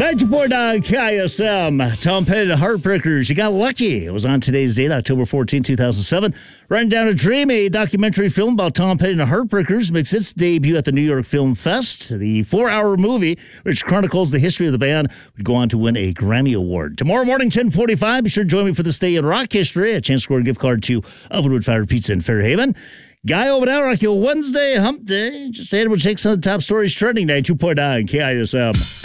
929 KISM. Tom Petty and Heartbreakers. You got lucky. It was on today's date, October 14, 2007. Writing Down a Dream, a documentary film about Tom Petty and the Heartbreakers, makes its debut at the New York Film Fest. The 4-hour movie, which chronicles the history of the band, would go on to win a Grammy Award. Tomorrow morning, 10:45. Be sure to join me for this day in rock history. A chance to score a gift card to Ovenwood Fire Pizza in Fairhaven. Guy over there, Rock Your Wednesday, Hump Day. Just saying, we'll take some of the top stories trending. 92.9 KISM.